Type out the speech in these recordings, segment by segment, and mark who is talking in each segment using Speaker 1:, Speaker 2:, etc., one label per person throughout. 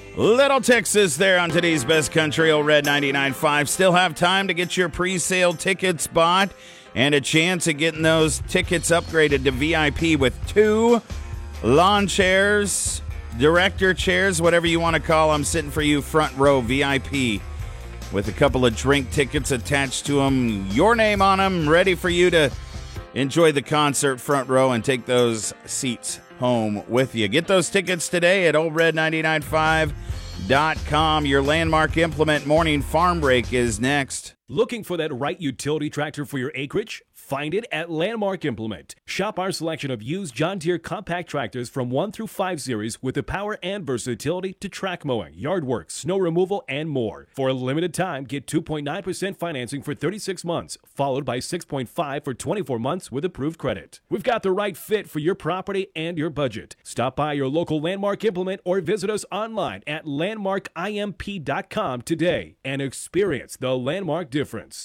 Speaker 1: Little Texas there on today's Best Country, Old Red 99.5. Still have time to get your pre-sale tickets bought and a chance at getting those tickets upgraded to VIP with 2 lawn chairs, director chairs, whatever you want to call them, sitting for you front row VIP with a couple of drink tickets attached to them, your name on them, ready for you to enjoy the concert front row and take those seats home with you. Get those tickets today at oldred995.com. Your Landmark Implement Morning Farm Break is next.
Speaker 2: Looking for that right utility tractor for your acreage? Find it at Landmark Implement. Shop our selection of used John Deere compact tractors from 1 through 5 series with the power and versatility to track mowing, yard work, snow removal, and more. For a limited time, get 2.9% financing for 36 months, followed by 6.5% for 24 months with approved credit. We've got the right fit for your property and your budget. Stop by your local Landmark Implement or visit us online at landmarkimp.com today and experience the Landmark difference.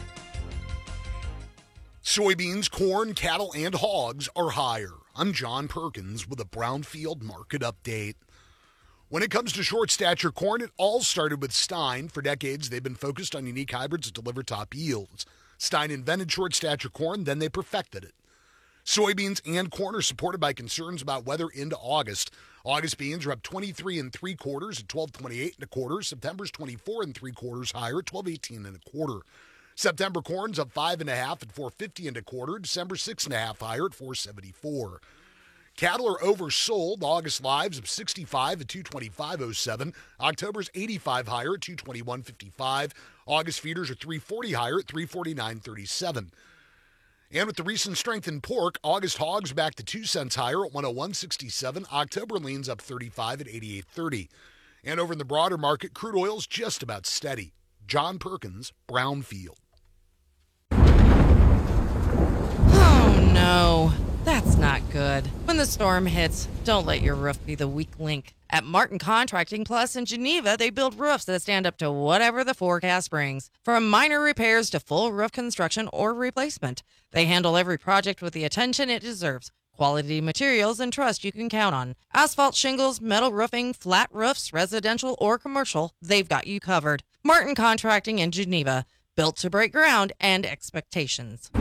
Speaker 3: Soybeans, corn, cattle, and hogs are higher. I'm John Perkins with a Brownfield Market Update. When it comes to short stature corn, it all started with Stein. For decades, they've been focused on unique hybrids that deliver top yields. Stein invented short stature corn, then they perfected it. Soybeans and corn are supported by concerns about weather into August. August beans are up 23 3/4 at 12.28 1/4. September's 24 3/4 higher at 12.18 1/4. September corn's up 5.5 at 4.50 1/4. December 6.5 higher at 4.74. Cattle are oversold. August lives of 65 at 225.07. October's 85 higher at 221.55. August feeders are 340 higher at 349.37. And with the recent strength in pork, August hogs back to 2 cents higher at 101.67. October leans up 35 at 88.30. And over in the broader market, crude oil's just about steady. John Perkins, Brownfield.
Speaker 4: Oh, no. That's not good. When the storm hits, don't let your roof be the weak link. At Martin Contracting Plus in Geneva, they build roofs that stand up to whatever the forecast brings. From minor repairs to full roof construction or replacement, they handle every project with the attention it deserves. Quality materials and trust you can count on. Asphalt shingles, metal roofing, flat roofs, residential or commercial, they've got you covered. Martin Contracting in Geneva, built to break ground and expectations.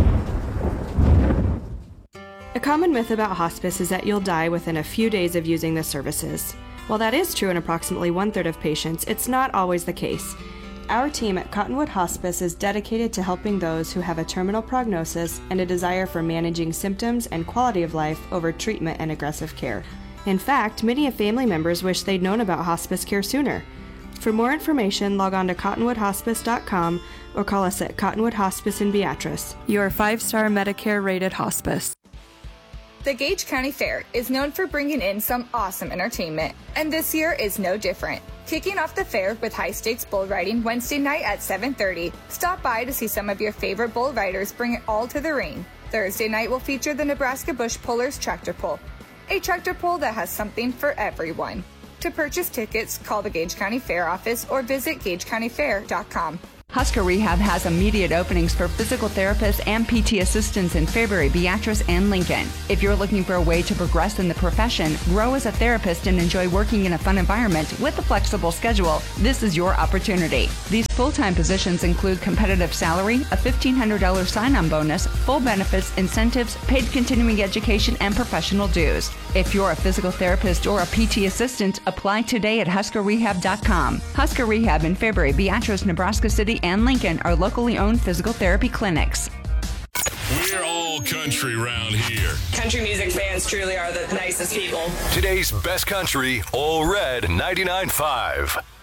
Speaker 5: A common myth about hospice is that you'll die within a few days of using the services. While that is true in approximately 1/3 of patients, it's not always the case. Our team at Cottonwood Hospice is dedicated to helping those who have a terminal prognosis and a desire for managing symptoms and quality of life over treatment and aggressive care. In fact, many of family members wish they'd known about hospice care sooner. For more information, log on to cottonwoodhospice.com or call us at Cottonwood Hospice in Beatrice, your 5-star Medicare-rated hospice.
Speaker 6: The Gage County Fair is known for bringing in some awesome entertainment, and this year is no different. Kicking off the fair with high-stakes bull riding Wednesday night at 7:30. Stop by to see some of your favorite bull riders bring it all to the ring. Thursday night will feature the Nebraska Bush Pullers Tractor Pull, a tractor pull that has something for everyone. To purchase tickets, call the Gage County Fair office or visit gagecountyfair.com.
Speaker 7: Husker Rehab has immediate openings for physical therapists and PT assistants in Fairbury, Beatrice, and Lincoln. If you're looking for a way to progress in the profession, grow as a therapist, and enjoy working in a fun environment with a flexible schedule, this is your opportunity. These full-time positions include competitive salary, a $1,500 sign-on bonus, full benefits, incentives, paid continuing education, and professional dues. If you're a physical therapist or a PT assistant, apply today at huskerrehab.com. Husker Rehab in Fairbury, Beatrice, Nebraska City, and Lincoln are locally owned physical therapy clinics.
Speaker 8: We're all country round here.
Speaker 9: Country music fans truly are the nicest people.
Speaker 8: Today's Best Country, Old Red 99.5.